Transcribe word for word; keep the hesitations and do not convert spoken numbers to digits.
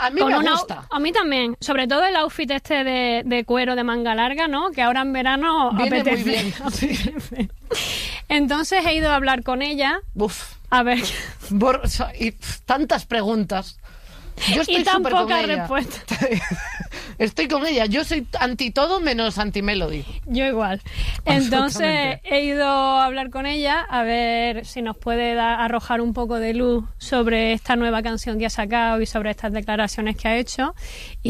a mí Con me una- gusta. A mí también, sobre todo el outfit este de, de cuero de manga larga, ¿no? Que ahora en verano Viene muy apetece. bien. apetece. Entonces he ido a hablar con ella, Uf, a ver, bor- so- y pf, tantas preguntas. Yo estoy y tan súper con pocas ella. respuestas. Estoy con ella. Yo soy anti todo menos anti Melody. Yo igual. Entonces Absolutamente. he ido a hablar con ella a ver si nos puede da- arrojar un poco de luz sobre esta nueva canción que ha sacado y sobre estas declaraciones que ha hecho.